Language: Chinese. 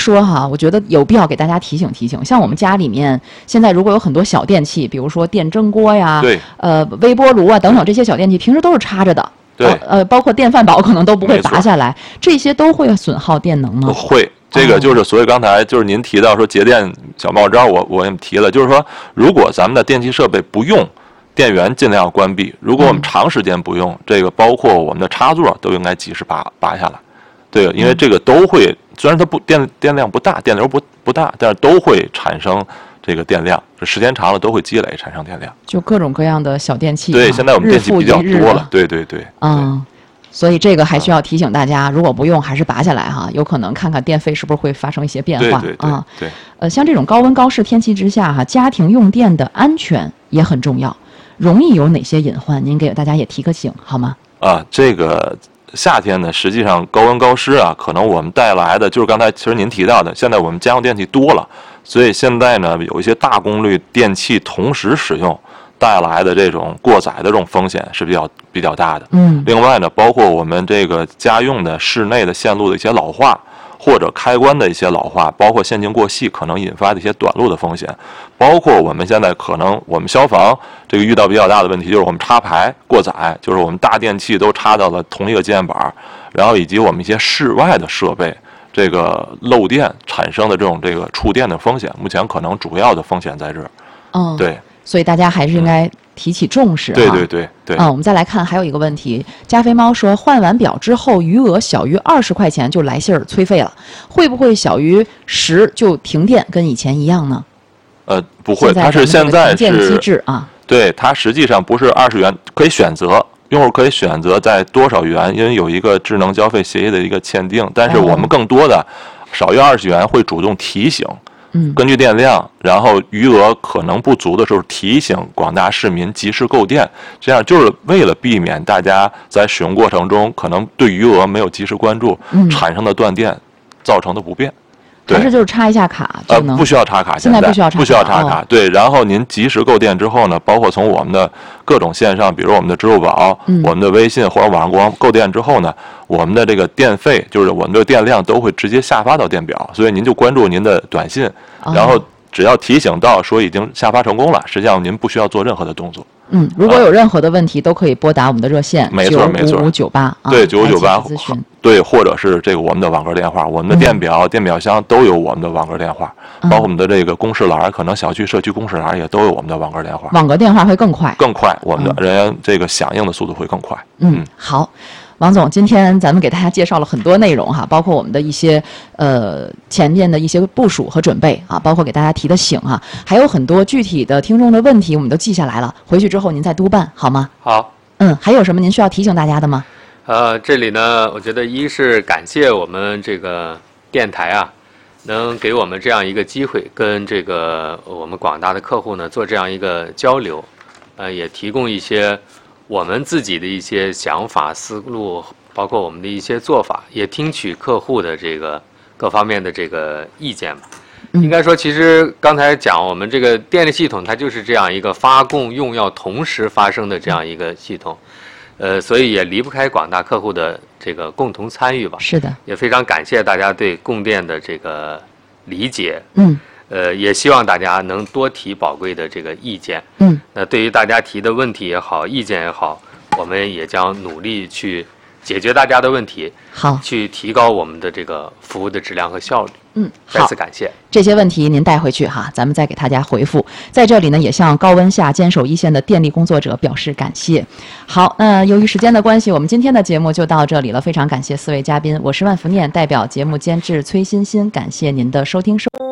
说哈，我觉得有必要给大家提醒提醒。像我们家里面现在如果有很多小电器，比如说电蒸锅呀， 对， 微波炉啊等等这些小电器，平时都是插着的。 对， 包括电饭煲可能都不会拔下来，这些都会损耗电能吗？ 会，这个就是所以刚才就是您提到说节电小妙招，我也提了，就是说如果咱们的电器设备不用，电源尽量关闭；如果我们长时间不用，这个包括我们的插座都应该及时拔下来。对，因为这个都会，虽然它电量不大，电流不大，但是都会产生这个电量，这时间长了都会积累产生电量。就各种各样的小电器， 对，现在我们电器比较多了，对。 所以这个还需要提醒大家，如果不用还是拔下来哈，有可能看看电费是不是会发生一些变化啊。 对， 像这种高温高湿天气之下哈，家庭用电的安全也很重要，容易有哪些隐患？您给大家也提个醒好吗？ 这个夏天呢，实际上高温高湿啊，可能我们带来的就是刚才其实您提到的，现在我们家用电器多了，所以现在呢有一些大功率电器同时使用带来的这种过载的这种风险是比较大的。另外呢，包括我们这个家用的室内的线路的一些老化，或者开关的一些老化，包括线径过细可能引发的一些短路的风险，包括我们现在可能我们消防这个遇到比较大的问题，就是我们插排过载，就是我们大电器都插到了同一个接线板，然后以及我们一些室外的设备这个漏电产生的这个触电的风险，目前可能主要的风险在这儿。对。所以大家还是应该提起重视。 对。 我们再来看还有一个问题，加菲猫说换完表之后余额小于20块钱就来信儿催费了，会不会小于10就停电，跟以前一样呢？ 不会，它是现在是停电机制啊。 对，它实际上不是20元，可以选择。用户可以选择在多少元，因为有一个智能交费协议的一个签订，但是我们更多的少于20元会主动提醒。根据电量，然后余额可能不足的时候提醒广大市民及时购电，这样就是为了避免大家在使用过程中可能对余额没有及时关注，产生的断电造成的不便。 还是就是插一下卡就能？ 不需要插卡， 现在不需要插卡。对，然后您及时购电之后呢，包括从我们的各种线上，比如我们的支付宝、我们的微信或者网上光购电之后呢，我们的这个电费就是我们的电量都会直接下发到电表，所以您就关注您的短信，然后只要提醒到说已经下发成功了，实际上您不需要做任何的动作。 如果有任何的问题，都可以拨打我们的热线， 没错 9598， 对，9598咨询，对，或者是这个我们的网格电话，我们的电表、电表箱都有我们的网格电话，包括我们的这个公示栏，可能小区、社区公示栏也都有我们的网格电话。 网格电话会更快， 我们的人员这个响应的速度会更快。 好。王总，今天咱们给大家介绍了很多内容哈，包括我们的一些前面的一些部署和准备啊，包括给大家提的醒哈，还有很多具体的听众的问题，我们都记下来了，回去之后您再督办好吗？ 好。 还有什么您需要提醒大家的吗？ 这里呢，我觉得一是感谢我们这个电台啊，能给我们这样一个机会，跟这个我们广大的客户呢做这样一个交流，也提供一些我们自己的一些想法思路，包括我们的一些做法，也听取客户的这个各方面的这个意见吧。应该说，其实刚才讲我们这个电力系统，它就是这样一个发供用要同时发生的这样一个系统，所以也离不开广大客户的这个共同参与吧。 是的， 也非常感谢大家对供电的这个理解。也希望大家能多提宝贵的这个意见。那对于大家提的问题也好，意见也好，我们也将努力去解决大家的问题， 好， 去提高我们的这个服务的质量和效率。再次感谢。 这些问题您带回去哈，咱们再给大家回复。在这里呢，也向高温下坚守一线的电力工作者表示感谢。好，由于时间的关系，我们今天的节目就到这里了。非常感谢4位嘉宾，我是万福念，代表节目监制崔欣欣，感谢您的收听收。